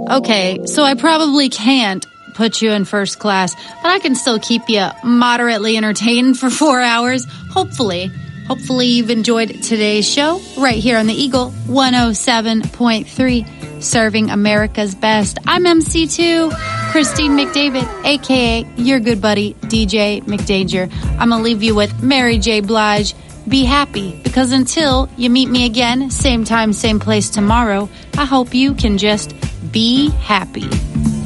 Okay, so I probably can't put you in first class, but I can still keep you moderately entertained for 4 hours. Hopefully you've enjoyed today's show right here on the Eagle 107.3, serving America's best. I'm MC2, Christine McDavid, a.k.a. your good buddy, DJ McDanger. I'm going to leave you with Mary J. Blige. Be happy, because until you meet me again, same time, same place tomorrow, I hope you can just be happy.